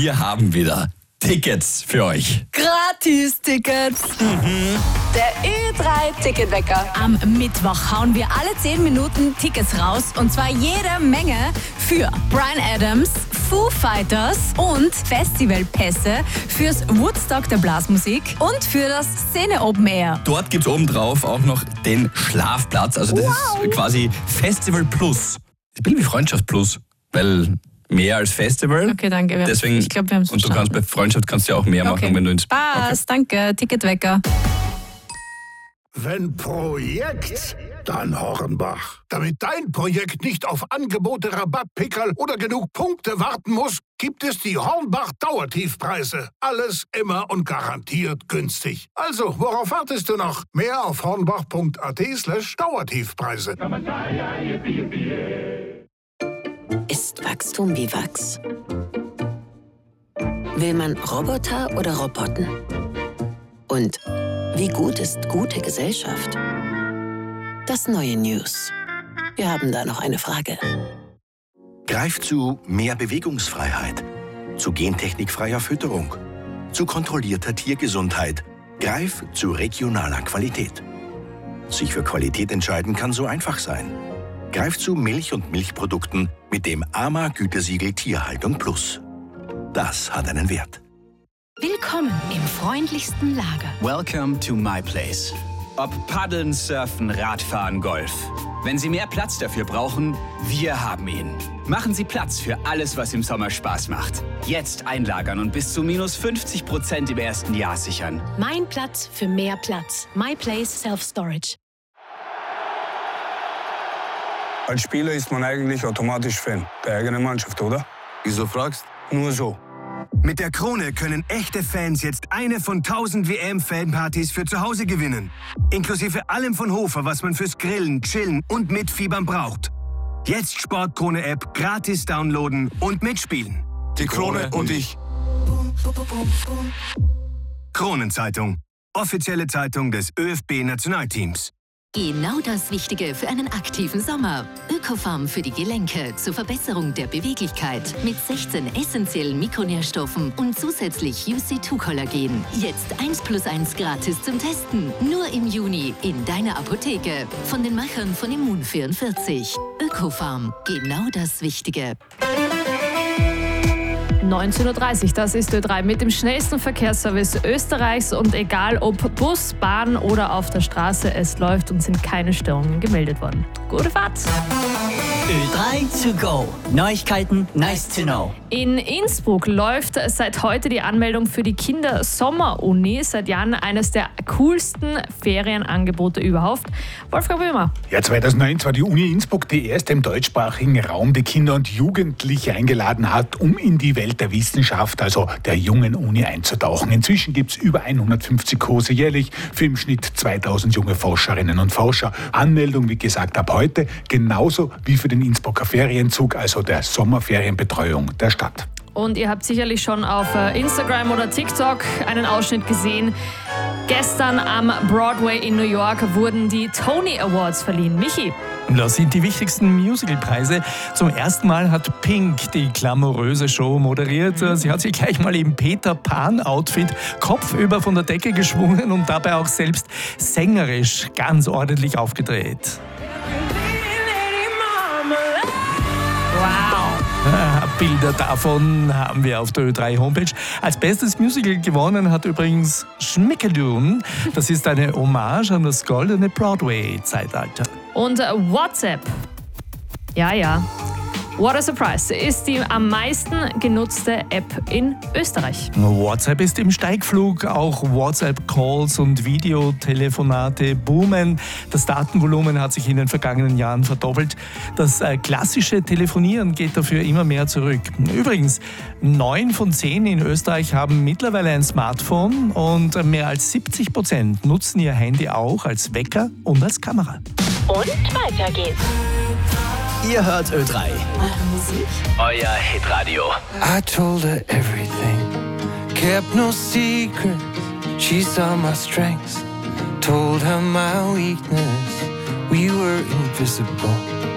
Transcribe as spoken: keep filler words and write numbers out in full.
wir haben wieder Tickets für euch. Gratis-Tickets. Mhm. Der Ö drei Ticketwecker. Am Mittwoch hauen wir alle zehn Minuten Tickets raus. Und zwar jede Menge für Bryan Adams, Foo Fighters und Festivalpässe fürs Woodstock der Blasmusik und für das Szene Open Air. Dort gibt es obendrauf auch noch den Schlafplatz. Also das wow. ist quasi Festival Plus. Ein bisschen wie Freundschaft Plus, weil mehr als Festival. Okay, danke. Deswegen, ich glaube, wir haben es Und du kannst bei Freundschaft kannst du ja auch mehr okay. machen, wenn du ins... Passt, okay. Danke. Ticketwecker. Wenn Projekt, dann Hornbach. Damit dein Projekt nicht auf Angebote, Rabattpickerl oder genug Punkte warten muss, gibt es die Hornbach Dauertiefpreise. Alles immer und garantiert günstig. Also, worauf wartest du noch? Mehr auf hornbach.at slash Dauertiefpreise. Ist Wachstum wie Wachs? Will man Roboter oder Roboten? Und wie gut ist gute Gesellschaft? Das neue News. Wir haben da noch eine Frage. Greif zu mehr Bewegungsfreiheit, zu gentechnikfreier Fütterung, zu kontrollierter Tiergesundheit. Greif zu regionaler Qualität. Sich für Qualität entscheiden kann so einfach sein. Greif zu Milch und Milchprodukten mit dem A M A-Gütesiegel Tierhaltung Plus. Das hat einen Wert. Willkommen im freundlichsten Lager. Welcome to my place. Ob Paddeln, Surfen, Radfahren, Golf. Wenn Sie mehr Platz dafür brauchen, wir haben ihn. Machen Sie Platz für alles, was im Sommer Spaß macht. Jetzt einlagern und bis zu minus fünfzig Prozent im ersten Jahr sichern. Mein Platz für mehr Platz. My Place Self-Storage. Als Spieler ist man eigentlich automatisch Fan der eigenen Mannschaft, oder? Wieso fragst? Nur so. Mit der Krone können echte Fans jetzt eine von tausend W M-Fanpartys für zu Hause gewinnen. Inklusive allem von Hofer, was man fürs Grillen, Chillen und Mitfiebern braucht. Jetzt Sportkrone-App gratis downloaden und mitspielen. Die Krone und ich. Kronenzeitung. Offizielle Zeitung des ÖFB Nationalteams. Genau das Richtige für einen aktiven Sommer. Ökofarm für die Gelenke zur Verbesserung der Beweglichkeit mit sechzehn essentiellen Mikronährstoffen und zusätzlich U C zwei Kollagen. Jetzt eins plus eins gratis zum Testen. Nur im Juni in deiner Apotheke. Von den Machern von Immun vierundvierzig. Ökofarm. Genau das Wichtige. neunzehn Uhr dreißig, das ist Ö drei mit dem schnellsten Verkehrsservice Österreichs und egal ob Bus, Bahn oder auf der Straße, es läuft und sind keine Störungen gemeldet worden. Gute Fahrt! Ö drei to go. Neuigkeiten, nice to know. In Innsbruck läuft seit heute die Anmeldung für die Kinder-Sommer-Uni. Seit Jahren eines der coolsten Ferienangebote überhaupt. Wolfgang Böhmer. Ja, zweitausendneun war die Uni Innsbruck die erste im deutschsprachigen Raum, die Kinder und Jugendliche eingeladen hat, um in die Welt der Wissenschaft, also der jungen Uni, einzutauchen. Inzwischen gibt es über hundertfünfzig Kurse jährlich für im Schnitt zweitausend junge Forscherinnen und Forscher. Anmeldung, wie gesagt, ab heute, genauso wie für den Innsbrucker Ferienzug, also der Sommerferienbetreuung der Stadt. Und ihr habt sicherlich schon auf Instagram oder TikTok einen Ausschnitt gesehen. Gestern am Broadway in New York wurden die Tony Awards verliehen. Michi. Das sind die wichtigsten Musicalpreise. Zum ersten Mal hat Pink die glamouröse Show moderiert. Sie hat sich gleich mal im Peter Pan-Outfit kopfüber von der Decke geschwungen und dabei auch selbst sängerisch ganz ordentlich aufgedreht. Wow. Bilder davon haben wir auf der Ö drei Homepage. Als bestes Musical gewonnen hat übrigens Schmickedoon. Das ist eine Hommage an das goldene Broadway-Zeitalter. Und WhatsApp. Ja, ja. What a Surprise ist die am meisten genutzte App in Österreich. WhatsApp ist im Steigflug, auch WhatsApp-Calls und Videotelefonate boomen. Das Datenvolumen hat sich in den vergangenen Jahren verdoppelt. Das äh, klassische Telefonieren geht dafür immer mehr zurück. Übrigens, neun von zehn in Österreich haben mittlerweile ein Smartphone und mehr als siebzig Prozent nutzen ihr Handy auch als Wecker und als Kamera. Und weiter geht's. Ihr hört Ö drei. Euer Hitradio. I told her everything, kept no secrets. She saw my strengths, told her my weakness. We were invisible,